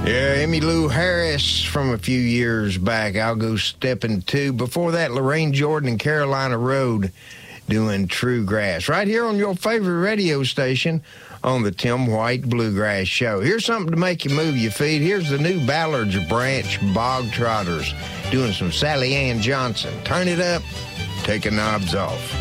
Yeah, Emmylou Harris from a few years back. I'll go stepping two. Before that, Lorraine Jordan and Carolina Road doing True Grass. Right here on your favorite radio station on the Tim White Bluegrass Show. Here's something to make you move your feet. Here's the new Ballard's Branch Bog Trotters doing some Sally Ann Johnson. Turn it up, take the knobs off.